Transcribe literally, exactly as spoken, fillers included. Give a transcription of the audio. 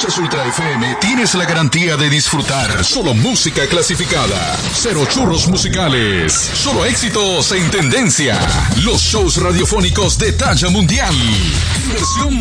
escuchas Ultra F M, tienes la garantía de disfrutar solo música clasificada. Cero churros musicales. Solo éxitos en tendencia. Los shows radiofónicos de talla mundial. Diversión